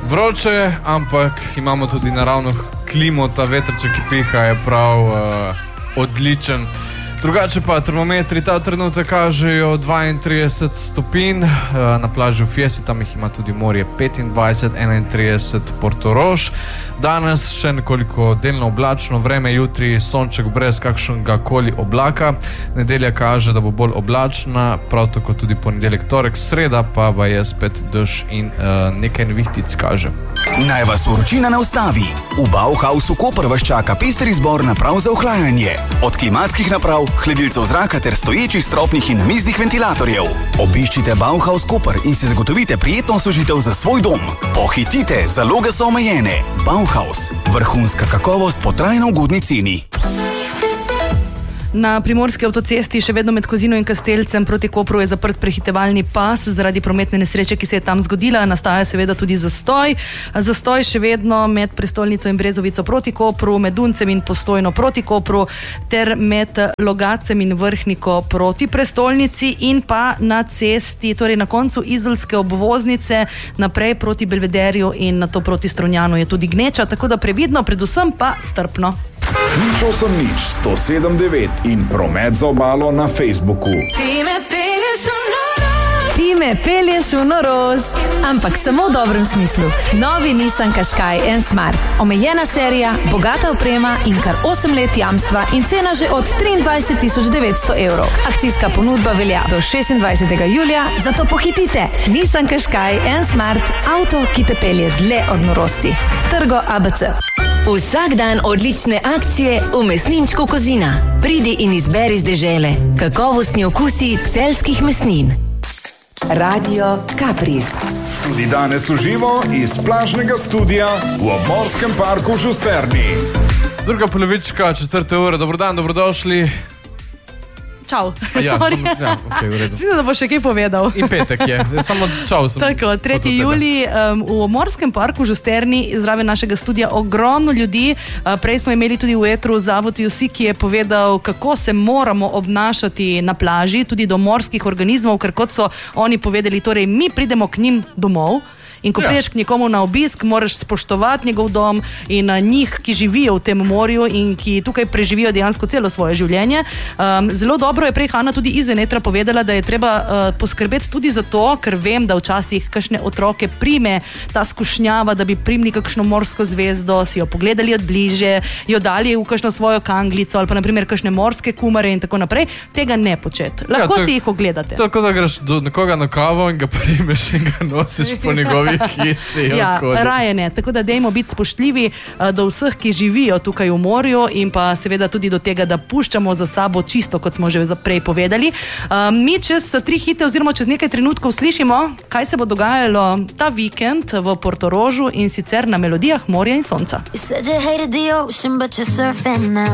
vroče, ampak imamo tudi naravno klimo, ta vetrček, ki piha, je prav odličen. Drugače pa termometri ta trenutek kažejo 32 stopinj, na plaži v Fiesi, tam jih ima tudi morje 25, 31 Portorož. Danes še nekoliko delno oblačno vreme, jutri sonček brez kakšnega koli oblaka. Nedelja kaže, da bo bolj oblačna, prav tako tudi ponedeljek, torek, sreda pa je spet dež in nekaj nevihtic kaže. Naj vas vročina ne ustavi. V Bauhausu Koper vas čaka pester izbor naprav za ohlajanje. Od klimatskih naprav, hladilcev zraka ter stoječih stropnih in namiznih ventilatorjev. Obiščite Bauhaus Koper in si zagotovite prijetno osvežitev za svoj dom. Pohitite, zaloge so omejene. Bauhaus, vrhunska kakovost po trajno ugodni ceni. Na primorski avtocesti še vedno med Kozino in Kastelcem proti Kopru je zaprt prehitevalni pas zaradi prometne nesreče, ki se je tam zgodila. Nastaja seveda tudi zastoj. Zastoj še vedno med prestolnico in Brezovico proti Kopru, med Duncem in Postojno proti Kopru ter med Logacem in Vrhniko proti prestolnici in pa na cesti, torej na koncu Izolske obvoznice naprej proti Belvederju in nato proti Strunjanu je tudi gneča, tako da previdno, predvsem pa strpno. Nič 107.9 in promet za obalo na Facebooku. Ti me pelješ v norost, ampak samo v dobrem smislu. Novi Nissan Qashqai N Smart. Omejena serija, bogata oprema in kar 8 let jamstva in cena že od 23.900 evrov. Akcijska ponudba velja do 26. julija, zato pohitite. Nissan Qashqai N Smart, avto, ki te pelje dlje od norosti. Trgo ABC. Vsak dan odlične akcije v mesninčku Kozina. Pridi in izberi z dežele. Kakovostni okusi celjskih mesnin. Radio Kapris. Tudi danes v živo iz plažnega studia v obmorskem parku v Žusterni. Druga polovička, 4. ura. Dobro dan, dobrodošli. Čau. Ja, Sorry. Okay, Mislim, da bo še kaj povedal. In petek je. Samo čau sem. Tako, 3. julij v Obmorskem parku v Žusterni, zraven našega studia, ogromno ljudi. Prej smo imeli tudi v etru Zavod Jusi, ki je povedal, kako se moramo obnašati na plaži, tudi do morskih organizmov, ker kot so oni povedali, torej mi pridemo k njim domov. In ko priješ k nekomu na obisk, moraš spoštovati njegov dom in njih, ki živijo v tem morju in ki tukaj preživijo dejansko celo svoje življenje. Zelo dobro je prej Hanna tudi izven etra povedala, da je treba poskrbeti tudi za to, ker vem, da včasih kakšne otroke prime ta skušnjava, da bi primili kakšno morsko zvezdo, si jo pogledali od bliže, jo dali v kakšno svojo kanglico ali pa naprimer kakšne morske kumare in tako naprej. Tega ne početi. Lahko si jih ogledate. Tako da greš do nekoga na kavo in ga primeš in ga nosiš po njegovi hiši. Ja, raje ne. Tako da dajmo biti spoštljivi do vseh, ki živijo tukaj v morju in pa seveda tudi do tega, da puščamo za sabo čisto, kot smo že prej povedali. Mi čez 3 hite oziroma čez nekaj trenutkov slišimo, kaj se bo dogajalo ta vikend v Portorožu in sicer na melodijah morja in sonca.